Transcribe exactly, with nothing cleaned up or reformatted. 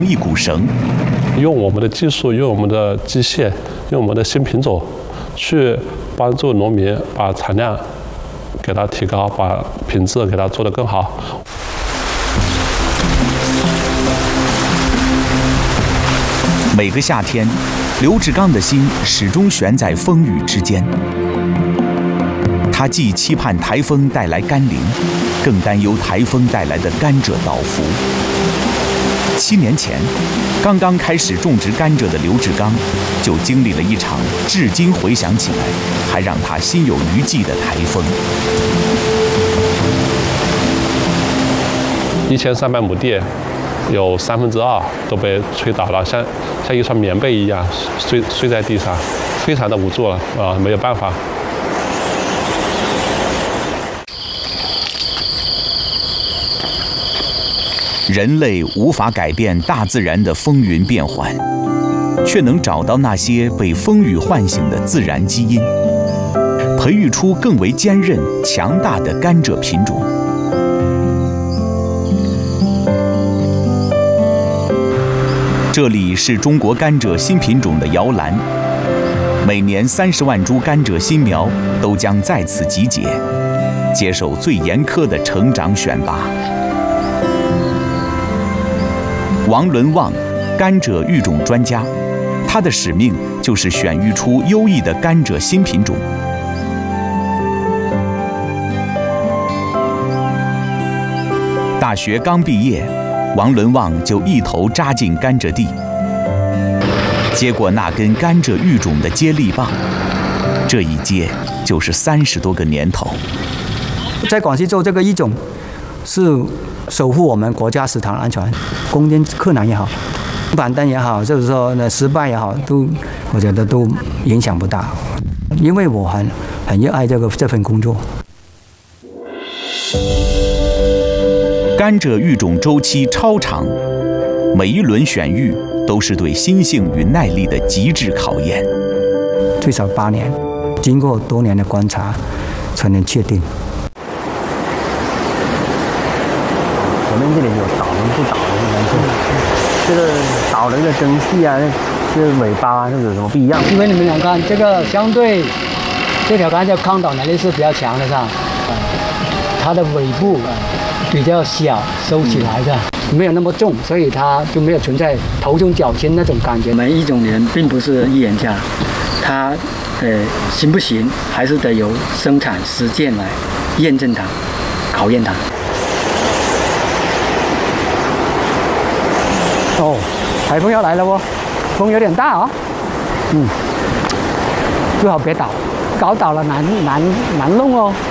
一股绳， 用我们的技术，用我们的机械，用我们的新品种，去帮助农民把产量给它提高，把品质给它做得更好。 每个夏天，刘志刚的心始终悬在风雨之间。他既期盼台风带来甘霖，更担忧台风带来的甘蔗倒伏。七年前，刚刚开始种植甘蔗的刘志刚，就经历了一场至今回想起来还让他心有余悸的台风。 一千三百亩地，有三分之二都被吹倒了，像像一床棉被一样睡睡在地上，非常的无助了啊、呃，没有办法。 人类无法改变大自然的风云变幻，却能找到那些被风雨唤醒的自然基因，培育出更为坚韧、强大的甘蔗品种。这里是中国甘蔗新品种的摇篮，每年三十万株甘蔗新苗都将在此集结，接受最严苛的成长选拔。王伦旺，甘蔗育种专家，他的使命就是选育出优异的甘蔗新品种。大学刚毕业，王伦旺就一头扎进甘蔗地，接过那根甘蔗育种的接力棒，这一接就是三十多个年头。 在广西做这个育种，是守护我们国家食糖安全，攻坚困难也好，板凳也好，就是说呢失败也好，都我觉得都影响不大，因为我很很热爱这个这份工作。 甘蔗育种周期超长，每一轮选育都是对心性与耐力的极致考验。 最少八年，经过多年的观察，才能确定。 我们这里有倒人不倒人的人，这个倒人的根系啊，这个尾巴啊，这有什么不一样？ 因为你们俩看，这个相对这条杆叫抗倒能力是比较强的，是吧？它的尾部比较小，收起来的，没有那么重，所以它就没有存在头重脚轻那种感觉。我们育种人并不是预言家，他呃行不行，还是得由生产实践来验证它、考验它。哦，台风要来了哦，风有点大哦。嗯，最好别倒，搞倒了难难难弄哦。